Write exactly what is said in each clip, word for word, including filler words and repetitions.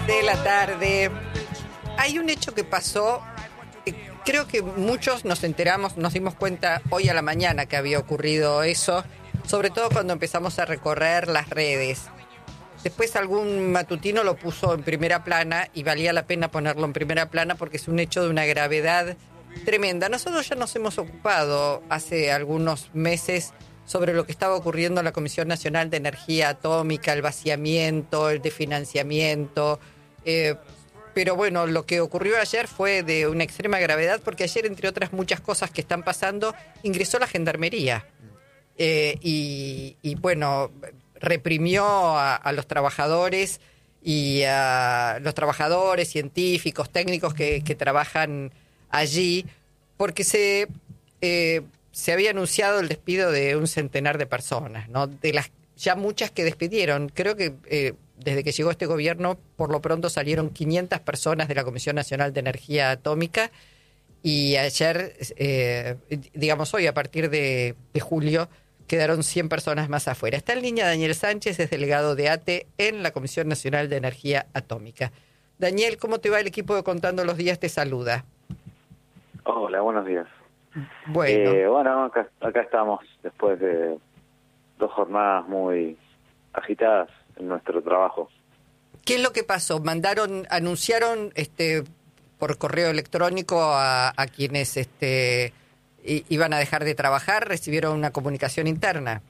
De la tarde. Hay un hecho que pasó, que creo que muchos nos enteramos, nos dimos cuenta hoy a la mañana que había ocurrido eso, sobre todo cuando empezamos a recorrer las redes. Después algún matutino lo puso en primera plana y valía la pena ponerlo en primera plana porque es un hecho de una gravedad tremenda. Nosotros ya nos hemos ocupado hace algunos meses sobre lo que estaba ocurriendo en la Comisión Nacional de Energía Atómica, el vaciamiento, el desfinanciamiento. Eh, pero bueno, lo que ocurrió ayer fue de una extrema gravedad porque ayer, entre otras muchas cosas que están pasando, ingresó la Gendarmería. Eh, y, y bueno, reprimió a, a los trabajadores y a los trabajadores, científicos, técnicos que, que trabajan allí, porque se... Eh, se había anunciado el despido de un centenar de personas, ¿no? De las ya muchas que despidieron. Creo que eh, desde que llegó este gobierno, por lo pronto salieron quinientas personas de la Comisión Nacional de Energía Atómica y ayer, eh, digamos hoy, a partir de, de julio, quedaron cien personas más afuera. Está en línea Daniel Sánchez, es delegado de ATE en la Comisión Nacional de Energía Atómica. Daniel, ¿cómo te va? El equipo de Contando los Días te saluda. Hola, buenos días. Bueno, eh, bueno acá, acá estamos después de dos jornadas muy agitadas en nuestro trabajo. ¿Qué es lo que pasó? Mandaron, anunciaron este por correo electrónico a, a quienes este i, iban a dejar de trabajar, recibieron una comunicación interna.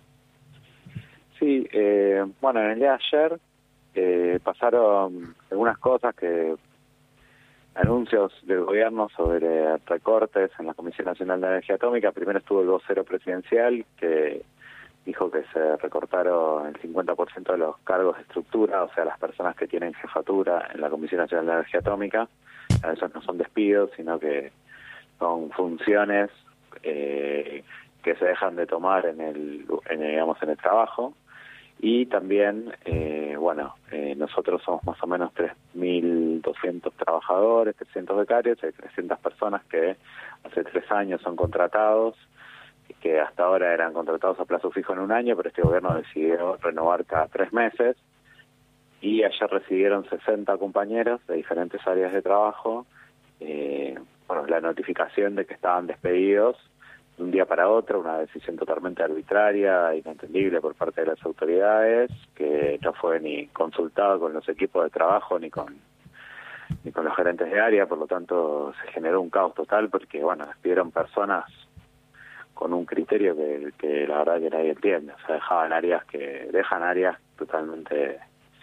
Sí, eh, bueno, en el día de ayer eh, pasaron algunas cosas que... anuncios del gobierno sobre recortes en la Comisión Nacional de Energía Atómica. Primero estuvo el vocero presidencial, que dijo que se recortaron el cincuenta por ciento de los cargos de estructura, o sea, las personas que tienen jefatura en la Comisión Nacional de Energía Atómica. Esos no son despidos, sino que son funciones eh, que se dejan de tomar en el, en, digamos, en el trabajo. Y también, eh, bueno, eh, nosotros somos más o menos tres mil doscientos trabajadores, trescientos becarios, hay trescientas personas que hace tres años son contratados, que hasta ahora eran contratados a plazo fijo en un año, pero este gobierno decidió renovar cada tres meses. Y ayer recibieron sesenta compañeros de diferentes áreas de trabajo, eh, bueno, la notificación de que estaban despedidos de un día para otro, una decisión totalmente arbitraria, inentendible por parte de las autoridades, que no fue ni consultado con los equipos de trabajo ni con ni con los gerentes de área. Por lo tanto se generó un caos total porque, bueno, despidieron personas con un criterio que, que la verdad que nadie entiende. O sea, dejaban áreas que dejan áreas totalmente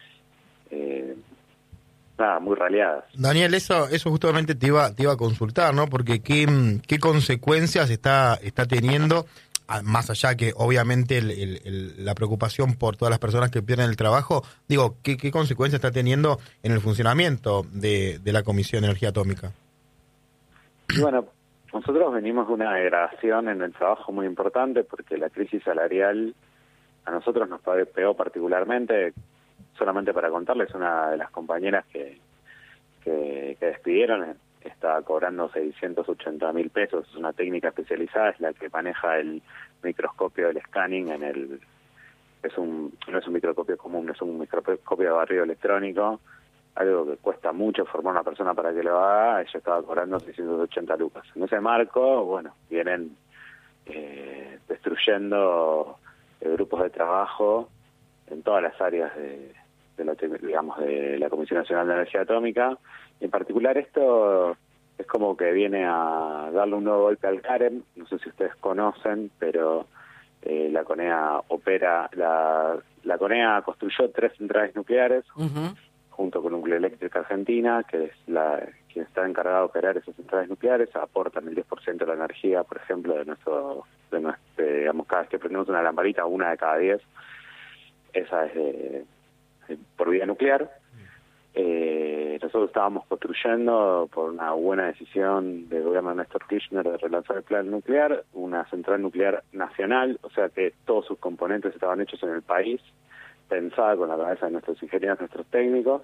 eh, nada, muy raleadas. Daniel, eso eso justamente te iba te iba a consultar, ¿no? Porque qué, qué consecuencias está está teniendo, más allá que obviamente el, el, el, la preocupación por todas las personas que pierden el trabajo, digo, ¿qué, qué consecuencias está teniendo en el funcionamiento de, de la Comisión de Energía Atómica? Y bueno, nosotros venimos de una degradación en el trabajo muy importante porque la crisis salarial a nosotros nos pegó particularmente. Solamente para contarles, una de las compañeras que, que, que despidieron está cobrando seiscientos ochenta mil pesos. Es una técnica especializada, es la que maneja el microscopio del scanning en el... es un no es un microscopio común, es un microscopio de barrido electrónico, algo que cuesta mucho formar una persona para que lo haga. Ella estaba cobrando seiscientos ochenta lucas. En ese marco, bueno, vienen eh, destruyendo eh, grupos de trabajo en todas las áreas de, de la, digamos, de la Comisión Nacional de Energía Atómica. En particular esto es como que viene a darle un nuevo golpe al CAREM. No sé si ustedes conocen, pero eh, la CONEA opera, la, la CONEA construyó tres centrales nucleares, uh-huh, junto con Nuclear Eléctrica Argentina, que es la quien está encargada de operar esas centrales nucleares. Aportan el diez por ciento de la energía, por ejemplo, de nuestro, de nuestro, digamos, cada vez que prendemos una lamparita, una de cada diez. Esa es de, de, por vía nuclear. Eh, nosotros estábamos construyendo, por una buena decisión del gobierno de Néstor Kirchner, de relanzar el plan nuclear, una central nuclear nacional, o sea que todos sus componentes estaban hechos en el país, pensada con la cabeza de nuestros ingenieros, nuestros técnicos,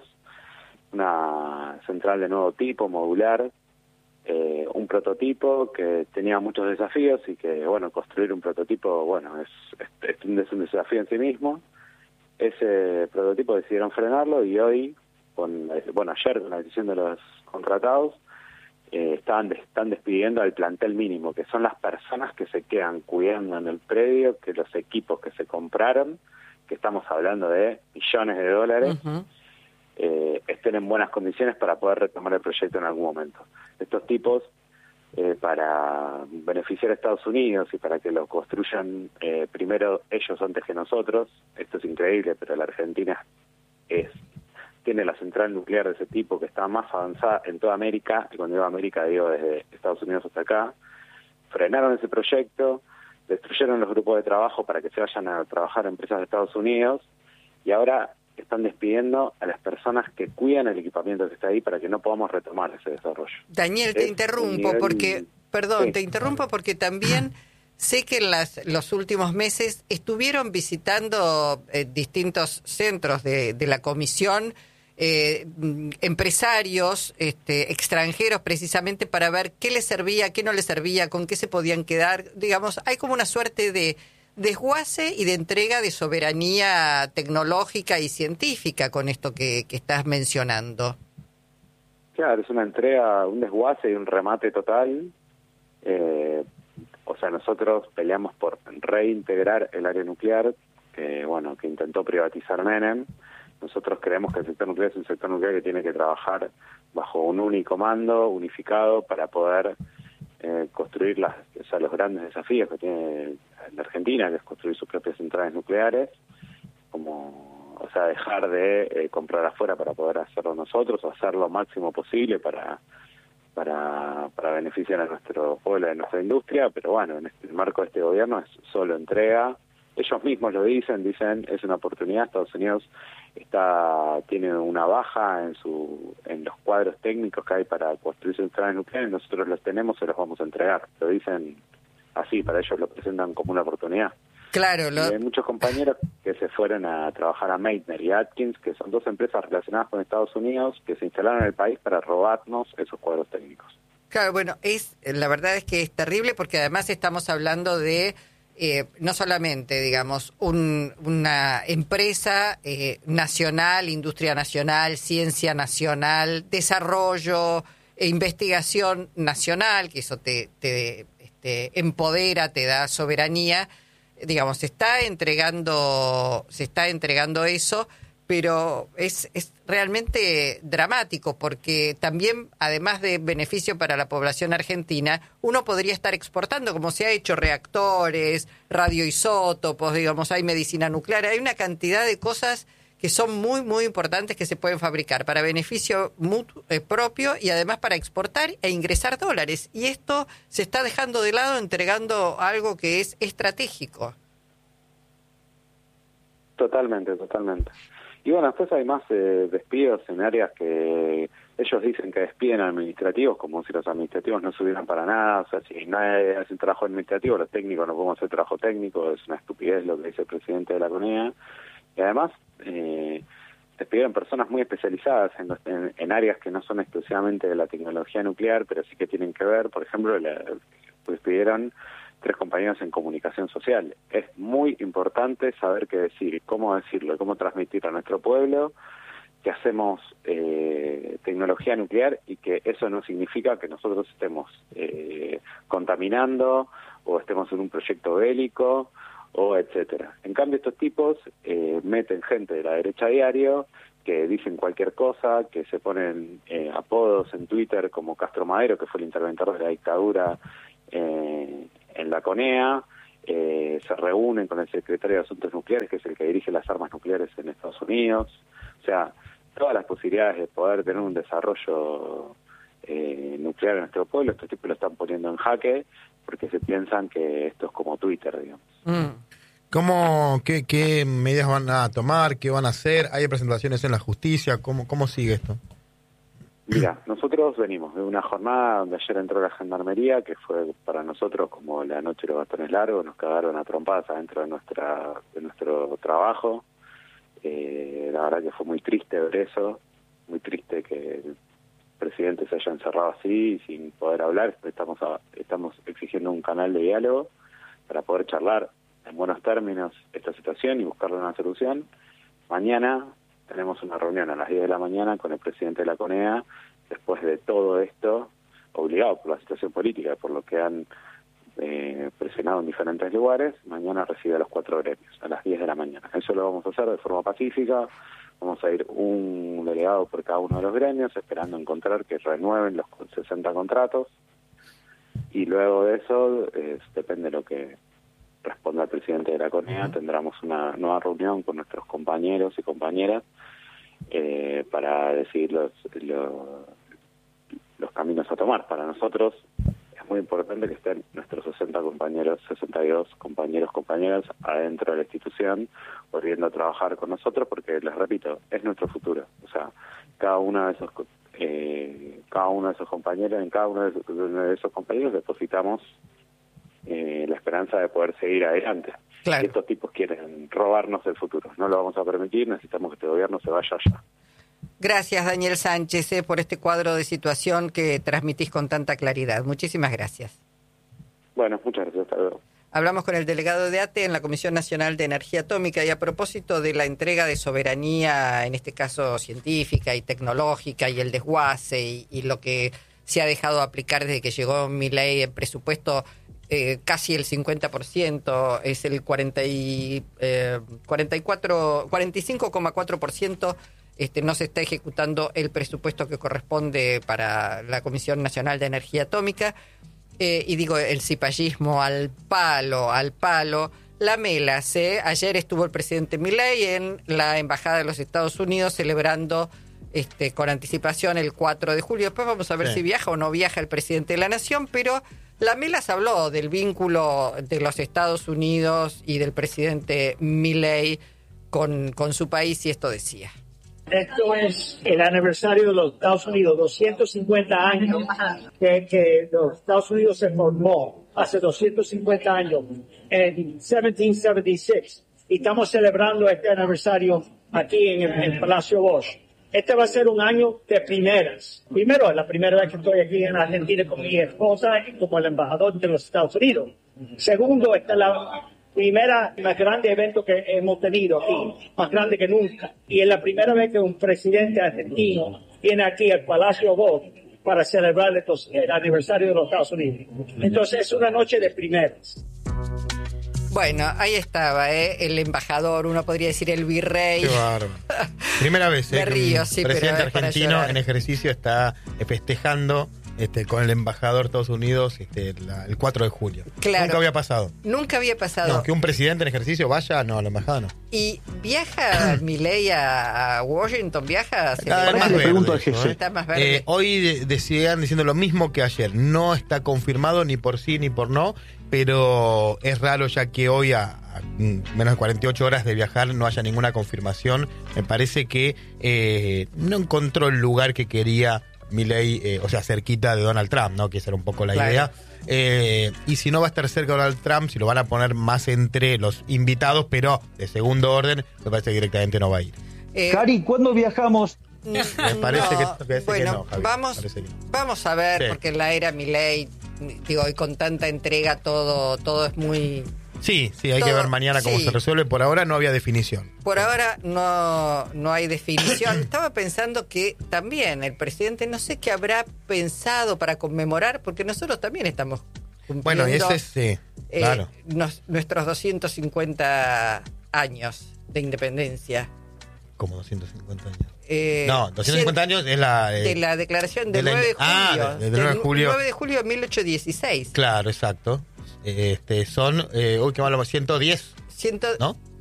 una central de nuevo tipo, modular, eh, un prototipo que tenía muchos desafíos y que, bueno, construir un prototipo, bueno, es, es, es un desafío en sí mismo. Ese prototipo decidieron frenarlo y hoy con la, bueno, ayer con la decisión de los contratados, eh, estaban están despidiendo al plantel mínimo, que son las personas que se quedan cuidando en el predio, que los equipos que se compraron, que estamos hablando de millones de dólares, uh-huh. eh, estén en buenas condiciones para poder retomar el proyecto en algún momento. Estos tipos, eh, para beneficiar a Estados Unidos y para que lo construyan eh, primero ellos antes que nosotros, esto es increíble, pero la Argentina es tiene la central nuclear de ese tipo que está más avanzada en toda América, y cuando digo América digo desde Estados Unidos hasta acá. Frenaron ese proyecto, destruyeron los grupos de trabajo para que se vayan a trabajar a empresas de Estados Unidos, y ahora están despidiendo a las personas que cuidan el equipamiento que está ahí para que no podamos retomar ese desarrollo. Daniel, te es interrumpo nivel... porque, perdón, sí. te interrumpo porque también sé que en las, los últimos meses estuvieron visitando eh, distintos centros de, de la comisión, Eh, empresarios este, extranjeros precisamente para ver qué les servía, qué no les servía, con qué se podían quedar. Digamos, hay como una suerte de desguace y de entrega de soberanía tecnológica y científica con esto que, que estás mencionando. Claro, es una entrega, un desguace y un remate total. Eh, o sea, nosotros peleamos por reintegrar el área nuclear, que bueno, que intentó privatizar Menem. Nosotros creemos que el sector nuclear es un sector nuclear que tiene que trabajar bajo un único mando, unificado, para poder eh, construir las, o sea, los grandes desafíos que tiene la Argentina, que es construir sus propias centrales nucleares, como, o sea, dejar de eh, comprar afuera para poder hacerlo nosotros, o hacer lo máximo posible para, para, para beneficiar a nuestro pueblo y a nuestra industria, pero bueno, en este, el marco de este gobierno es solo entrega. Ellos mismos lo dicen, dicen, es una oportunidad. Estados Unidos está tiene una baja en su en los cuadros técnicos que hay para construir centrales nucleares, nosotros los tenemos, se los vamos a entregar. Lo dicen así, para ellos lo presentan como una oportunidad. Claro, lo... y hay muchos compañeros que se fueron a trabajar a Meitner y Atkins, que son dos empresas relacionadas con Estados Unidos, que se instalaron en el país para robarnos esos cuadros técnicos. Claro, bueno, es la verdad es que es terrible porque además estamos hablando de Eh, no solamente, digamos, un, una empresa eh, nacional, industria nacional, ciencia nacional, desarrollo e investigación nacional, que eso te, te este, empodera, te da soberanía, digamos, se está entregando, se está entregando eso, pero es, es realmente dramático porque también, además de beneficio para la población argentina, uno podría estar exportando, como se ha hecho, reactores, radioisótopos, digamos, hay medicina nuclear, hay una cantidad de cosas que son muy, muy importantes que se pueden fabricar para beneficio mutuo, eh, propio y además para exportar e ingresar dólares. Y esto se está dejando de lado entregando algo que es estratégico. Totalmente, totalmente. Y bueno, después hay más eh, despidos en áreas que ellos dicen que despiden administrativos, como si los administrativos no subieran para nada. O sea, si nadie hace trabajo administrativo, los técnicos no podemos hacer trabajo técnico. Es una estupidez lo que dice el presidente de la CONEA. Y además, eh, despidieron personas muy especializadas en, los, en, en áreas que no son exclusivamente de la tecnología nuclear, pero sí que tienen que ver. Por ejemplo, la, despidieron tres compañeros en comunicación social. Es muy importante saber qué decir, cómo decirlo, cómo transmitir a nuestro pueblo que hacemos eh, tecnología nuclear y que eso no significa que nosotros estemos eh, contaminando o estemos en un proyecto bélico o etcétera. En cambio, estos tipos eh, meten gente de la derecha a diario que dicen cualquier cosa, que se ponen eh, apodos en Twitter como Castro Madero, que fue el interventor de la dictadura eh, en la CONEA, eh, se reúnen con el secretario de Asuntos Nucleares, que es el que dirige las armas nucleares en Estados Unidos. O sea, todas las posibilidades de poder tener un desarrollo eh, nuclear en nuestro pueblo, estos tipos lo están poniendo en jaque porque se piensan que esto es como Twitter, digamos. Mm. ¿Cómo, qué, qué medidas van a tomar? ¿Qué van a hacer? ¿Hay presentaciones en la justicia? ¿Cómo, cómo sigue esto? Mira, nosotros venimos de una jornada donde ayer entró la gendarmería, que fue para nosotros como la noche de los bastones largos, nos cagaron a trompadas adentro de nuestra de nuestro trabajo. Eh, la verdad que fue muy triste ver eso, muy triste que el presidente se haya encerrado así, sin poder hablar. Estamos a, estamos exigiendo un canal de diálogo para poder charlar en buenos términos esta situación y buscarle una solución. Mañana tenemos una reunión a las diez de la mañana con el presidente de la CONEA, después de todo esto, obligado por la situación política, por lo que han eh, presionado en diferentes lugares. Mañana recibe a los cuatro gremios, a las diez de la mañana. Eso lo vamos a hacer de forma pacífica. Vamos a ir un delegado por cada uno de los gremios, esperando encontrar que renueven los sesenta contratos. Y luego de eso, eh, depende de lo que responda el presidente de la CONEA, uh-huh. tendremos una nueva reunión con nuestros compañeros y compañeras eh, para decidir los, los, los caminos a tomar. Para nosotros es muy importante que estén nuestros sesenta compañeros, sesenta y dos compañeros, compañeras adentro de la institución, volviendo a trabajar con nosotros, porque les repito, es nuestro futuro. O sea, cada uno de esos eh, cada uno de esos compañeros, en cada uno de esos, de esos compañeros depositamos eh, la esperanza de poder seguir adelante. Claro. Si estos tipos quieren robarnos el futuro, no lo vamos a permitir, necesitamos que este gobierno se vaya ya. Gracias, Daniel Sánchez, eh, por este cuadro de situación que transmitís con tanta claridad. Muchísimas gracias. Bueno, muchas gracias. Hasta luego. Hablamos con el delegado de ATE en la Comisión Nacional de Energía Atómica, y a propósito de la entrega de soberanía, en este caso científica y tecnológica, y el desguace y, y lo que se ha dejado aplicar desde que llegó Milei, el presupuesto eh, casi el cincuenta por ciento, es el cuarenta y, eh, cuarenta y cuatro, cuarenta y cinco coma cuatro por ciento. Este, no se está ejecutando el presupuesto que corresponde para la Comisión Nacional de Energía Atómica. Eh, y digo, el cipallismo al palo, al palo. La melas, ¿eh? Ayer estuvo el presidente Milei en la Embajada de los Estados Unidos celebrando este, con anticipación el cuatro de julio. Después vamos a ver sí. si viaja o no viaja el presidente de la Nación, pero la melas habló del vínculo de los Estados Unidos y del presidente Milei con, con su país, y esto decía. Esto es el aniversario de los Estados Unidos, doscientos cincuenta años que, que los Estados Unidos se formó, hace doscientos cincuenta años, en mil setecientos setenta y seis. Y estamos celebrando este aniversario aquí en el, en el Palacio Bosch. Este va a ser un año de primeras. Primero, es la primera vez que estoy aquí en Argentina con mi esposa y como el embajador de los Estados Unidos. Segundo, esta es la primera, más grande evento que hemos tenido aquí, más grande que nunca. Y es la primera vez que un presidente argentino viene aquí al Palacio Bosch para celebrar el aniversario de los Estados Unidos. Entonces es una noche de primeras. Bueno, ahí estaba, ¿eh? El embajador, uno podría decir el virrey. Qué bárbaro. Primera vez, ¿eh? De Río, un sí, presidente pero argentino en ejercicio está festejando este, con el embajador de Estados Unidos este, la, el cuatro de julio. Claro. Nunca había pasado. Nunca había pasado. No, que un presidente en ejercicio vaya, no, la embajada no. ¿Y viaja Milei a, a Washington? ¿Viaja? Cada vez más le verde, pregunto al eso, jefe. ¿eh? Está más verde. Eh, hoy de, decían diciendo lo mismo que ayer. No está confirmado ni por sí ni por no, pero es raro ya que hoy a, a menos de cuarenta y ocho horas de viajar no haya ninguna confirmación. Me parece que eh, no encontró el lugar que quería Milei, eh, o sea, cerquita de Donald Trump, ¿no? Que esa era un poco la claro. idea. Eh, y si no va a estar cerca de Donald Trump, si lo van a poner más entre los invitados, pero de segundo orden, me parece que directamente no va a ir. Eh, Cari, ¿cuándo viajamos? Me parece no, que, que, bueno, que no, Javier, vamos, que no. vamos a ver, sí. porque en la era Milei, digo, y con tanta entrega todo, todo es muy... Sí, sí, hay todo, que ver mañana cómo sí. se resuelve. Por ahora no había definición. Por ahora no, no hay definición. Estaba pensando que también el presidente, no sé qué habrá pensado para conmemorar, porque nosotros también estamos cumpliendo bueno, y ese es, sí, eh, claro. nos, nuestros doscientos cincuenta años de independencia. ¿Cómo doscientos cincuenta años? Eh, no, doscientos cincuenta años es la... Eh, de la declaración del de la, nueve de julio. Ah, del de nueve de julio. nueve de julio de mil ochocientos dieciséis. Claro, exacto. Este, son, eh, uy, qué malo, ciento diez, Ciento, ¿no?